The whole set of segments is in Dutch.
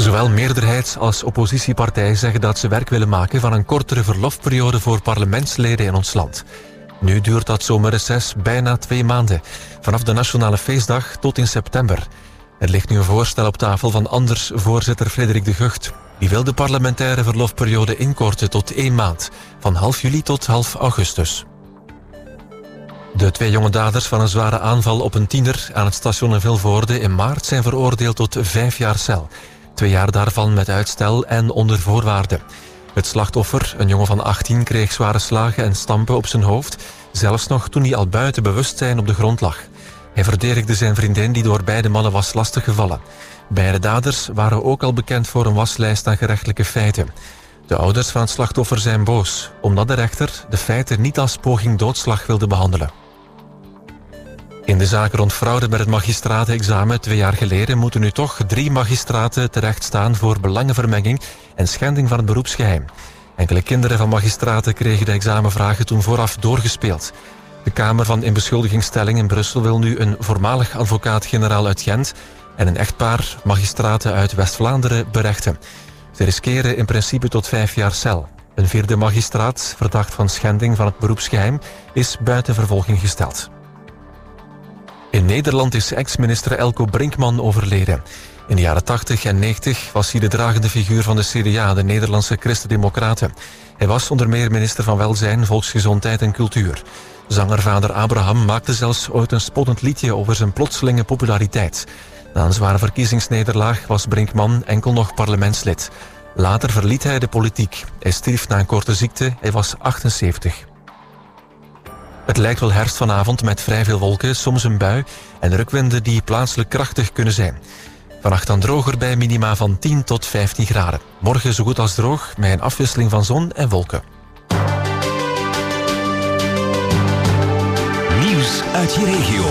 Zowel meerderheid als oppositiepartijen zeggen dat ze werk willen maken van een kortere verlofperiode voor parlementsleden in ons land. Nu duurt dat zomerreces bijna 2 maanden, vanaf de nationale feestdag tot in september. Er ligt nu een voorstel op tafel van Anders-voorzitter Frederik de Gucht. Die wil de parlementaire verlofperiode inkorten tot 1 maand, van half juli tot half augustus. De 2 jonge daders van een zware aanval op een tiener aan het station in Vilvoorde in maart zijn veroordeeld tot 5 jaar cel. 2 jaar daarvan met uitstel en onder voorwaarden. Het slachtoffer, een jongen van 18, kreeg zware slagen en stampen op zijn hoofd, zelfs nog toen hij al buiten bewustzijn op de grond lag. Hij verdedigde zijn vriendin die door beide mannen was lastiggevallen. Beide daders waren ook al bekend voor een waslijst aan gerechtelijke feiten. De ouders van het slachtoffer zijn boos, omdat de rechter de feiten niet als poging doodslag wilde behandelen. In de zaak rond fraude met het magistratenexamen 2 jaar geleden moeten nu toch 3 magistraten terechtstaan voor belangenvermenging en schending van het beroepsgeheim. Enkele kinderen van magistraten kregen de examenvragen toen vooraf doorgespeeld. De Kamer van Inbeschuldigingsstelling in Brussel wil nu een voormalig advocaat-generaal uit Gent en een echtpaar magistraten uit West-Vlaanderen berechten. Ze riskeren in principe tot 5 jaar cel. Een 4e magistraat, verdacht van schending van het beroepsgeheim, is buiten vervolging gesteld. In Nederland is ex-minister Elko Brinkman overleden. In de jaren 80 en 90 was hij de dragende figuur van de CDA, de Nederlandse Christen-Democraten. Hij was onder meer minister van Welzijn, Volksgezondheid en Cultuur. Zangervader Abraham maakte zelfs ooit een spottend liedje over zijn plotselinge populariteit. Na een zware verkiezingsnederlaag was Brinkman enkel nog parlementslid. Later verliet hij de politiek. Hij stierf na een korte ziekte, hij was 78. Het lijkt wel herfst vanavond met vrij veel wolken, soms een bui en rukwinden die plaatselijk krachtig kunnen zijn. Vannacht dan droger bij minima van 10 tot 15 graden. Morgen zo goed als droog, met een afwisseling van zon en wolken. Nieuws uit je regio.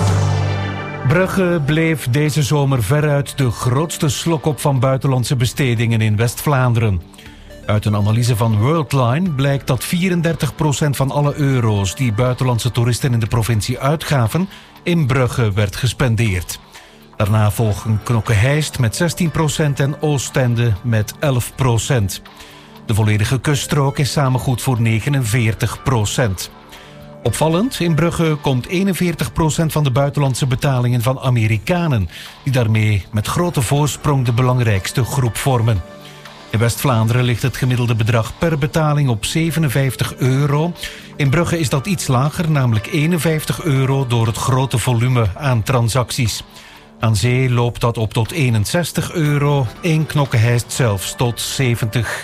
Brugge bleef deze zomer veruit de grootste slok-op van buitenlandse bestedingen in West-Vlaanderen. Uit een analyse van Worldline blijkt dat 34% van alle euro's die buitenlandse toeristen in de provincie uitgaven in Brugge werd gespendeerd. Daarna volgen Knokke-Heist met 16% en Oostende met 11%. De volledige kuststrook is samen goed voor 49%. Opvallend, in Brugge komt 41% van de buitenlandse betalingen van Amerikanen, die daarmee met grote voorsprong de belangrijkste groep vormen. In West-Vlaanderen ligt het gemiddelde bedrag per betaling op €57. In Brugge is dat iets lager, namelijk €51 door het grote volume aan transacties. Aan zee loopt dat op tot €61, in Knokke-Heist zelfs tot 70.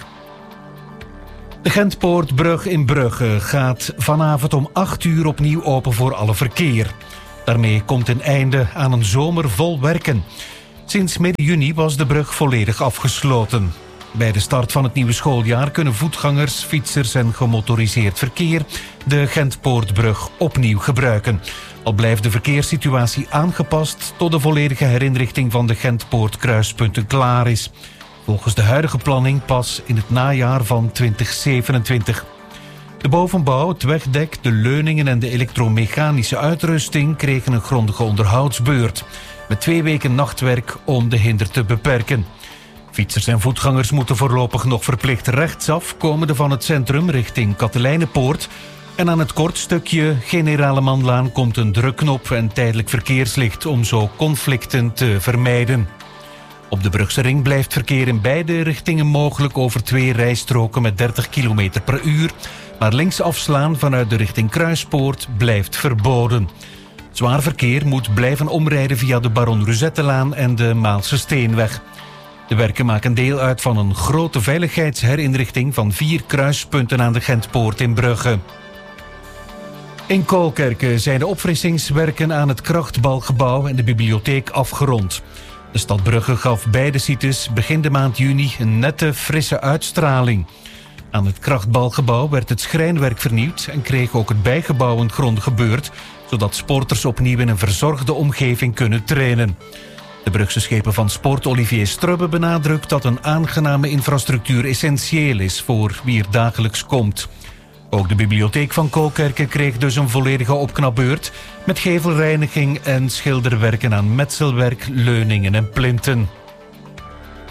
De Gentpoortbrug in Brugge gaat vanavond om 8 uur opnieuw open voor alle verkeer. Daarmee komt een einde aan een zomer vol werken. Sinds midden juni was de brug volledig afgesloten. Bij de start van het nieuwe schooljaar kunnen voetgangers, fietsers en gemotoriseerd verkeer de Gentpoortbrug opnieuw gebruiken. Al blijft de verkeerssituatie aangepast tot de volledige herinrichting van de Gentpoortkruispunten klaar is. Volgens de huidige planning pas in het najaar van 2027. De bovenbouw, het wegdek, de leuningen en de elektromechanische uitrusting kregen een grondige onderhoudsbeurt. Met 2 weken nachtwerk om de hinder te beperken. Fietsers en voetgangers moeten voorlopig nog verplicht rechtsaf komende van het centrum richting Katelijnepoort. En aan het kortstukje Generale Manlaan komt een drukknop en tijdelijk verkeerslicht om zo conflicten te vermijden. Op de Brugse ring blijft verkeer in beide richtingen mogelijk over 2 rijstroken met 30 km per uur. Maar links afslaan vanuit de richting Kruispoort blijft verboden. Zwaar verkeer moet blijven omrijden via de Baron Ruzettelaan en de Maalse Steenweg. De werken maken deel uit van een grote veiligheidsherinrichting van 4 kruispunten aan de Gentpoort in Brugge. In Kolkerke zijn de opfrissingswerken aan het Krachtbalgebouw en de bibliotheek afgerond. De stad Brugge gaf beide sites begin de maand juni een nette, frisse uitstraling. Aan het Krachtbalgebouw werd het schrijnwerk vernieuwd en kreeg ook het bijgebouw een grondige beurt, zodat sporters opnieuw in een verzorgde omgeving kunnen trainen. De Brugse schepen van Sport Olivier Strubbe benadrukt dat een aangename infrastructuur essentieel is voor wie er dagelijks komt. Ook de bibliotheek van Kolkerke kreeg dus een volledige opknapbeurt met gevelreiniging en schilderwerken aan metselwerk, leuningen en plinten.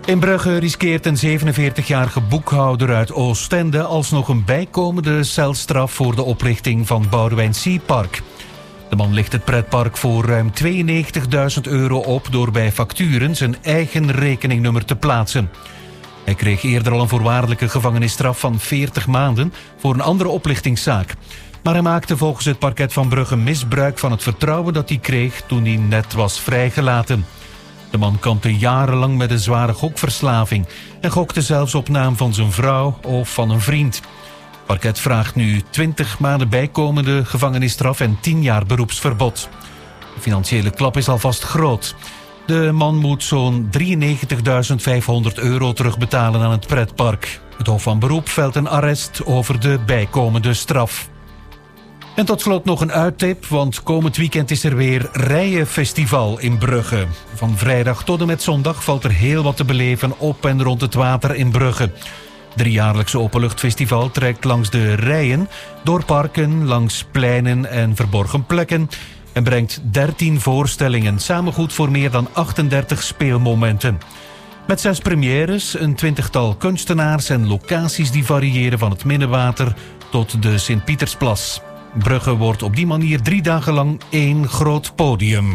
In Brugge riskeert een 47-jarige boekhouder uit Oostende alsnog een bijkomende celstraf voor de oprichting van Boudewijn Sea-park. De man ligt het pretpark voor ruim €92.000 op door bij facturen zijn eigen rekeningnummer te plaatsen. Hij kreeg eerder al een voorwaardelijke gevangenisstraf van 40 maanden voor een andere oplichtingszaak. Maar hij maakte volgens het parket van Brugge misbruik van het vertrouwen dat hij kreeg toen hij net was vrijgelaten. De man kampte jarenlang met een zware gokverslaving en gokte zelfs op naam van zijn vrouw of van een vriend. Het parket vraagt nu 20 maanden bijkomende gevangenisstraf en 10 jaar beroepsverbod. De financiële klap is alvast groot. De man moet zo'n €93.500 terugbetalen aan het pretpark. Het Hof van Beroep velt een arrest over de bijkomende straf. En tot slot nog een uittip, want komend weekend is er weer Rijenfestival in Brugge. Van vrijdag tot en met zondag valt er heel wat te beleven op en rond het water in Brugge. Het driejaarlijkse openluchtfestival trekt langs de Rijen, door parken, langs pleinen en verborgen plekken en brengt 13 voorstellingen, samen goed voor meer dan 38 speelmomenten. Met 6 premières, een 20-tal kunstenaars en locaties die variëren van het Minnewater tot de Sint-Pietersplas. Brugge wordt op die manier 3 dagen lang één groot podium.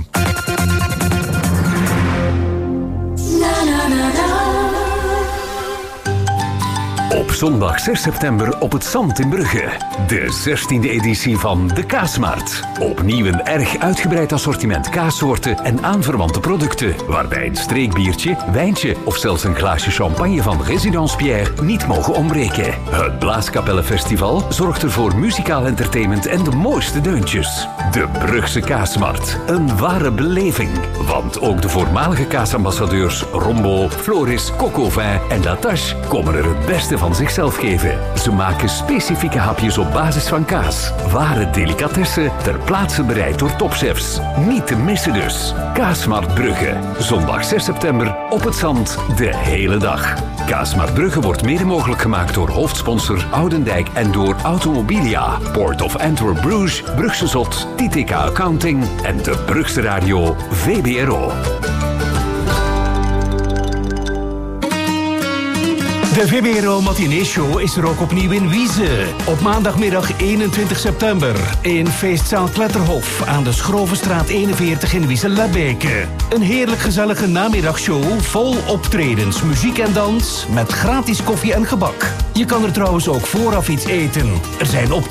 Op zondag 6 september op het Zand in Brugge. De 16e editie van de Kaasmarkt. Opnieuw een erg uitgebreid assortiment kaassoorten en aanverwante producten, waarbij een streekbiertje, wijntje of zelfs een glaasje champagne van Résidence Pierre niet mogen ontbreken. Het Blaaskapellenfestival zorgt ervoor muzikaal entertainment en de mooiste deuntjes. De Brugse Kaasmarkt. Een ware beleving. Want ook de voormalige kaasambassadeurs Rombo, Floris, Cocovin en Latache komen er het beste van zichzelf geven. Ze maken specifieke hapjes op basis van kaas. Ware delicatessen ter plaatse bereid door topchefs. Niet te missen dus. Kaasmarkt Brugge. Zondag 6 september op het Zand de hele dag. Kaasmarkt Brugge wordt mede mogelijk gemaakt door hoofdsponsor Oudendijk en door Automobilia, Port of Antwerp Bruges, Brugse Zot, TTK Accounting en de Brugse Radio VBRO. De VBRO Matinee Show is er ook opnieuw in Wieze. Op maandagmiddag 21 september in feestzaal Kletterhof aan de Schrovenstraat 41 in Wieze-Lebbeke. Een heerlijk gezellige namiddagshow vol optredens, muziek en dans met gratis koffie en gebak. Je kan er trouwens ook vooraf iets eten. Er zijn optredens